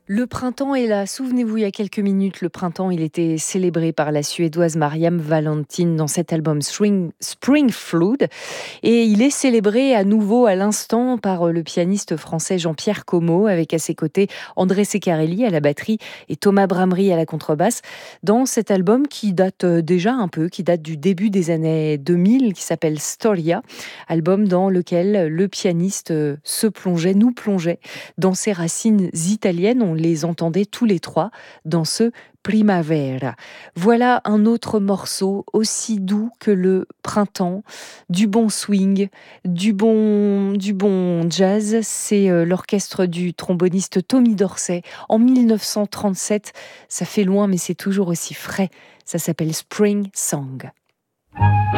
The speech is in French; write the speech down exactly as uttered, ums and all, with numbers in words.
Le printemps est là. Souvenez-vous, il y a quelques minutes, le printemps, il était célébré par la Suédoise Mariam Valentin dans cet album Spring, Spring Flood. Et il est célébré à nouveau à l'instant par le pianiste français Jean-Pierre Como, avec à ses côtés André Ceccarelli à la batterie et Thomas Bramery à la contrebasse, dans cet album qui date déjà un peu, qui date du début des années deux mille, qui s'appelle Storia, album dans lequel le pianiste se plongeait, nous plongeait dans ses racines italiennes. On les entendait tous les trois dans ce Primavera. Voilà un autre morceau aussi doux que le printemps, du bon swing, du bon, du bon jazz. C'est euh, l'orchestre du tromboniste Tommy Dorsey en mille neuf cent trente-sept. Ça fait loin, mais c'est toujours aussi frais. Ça s'appelle Spring Song.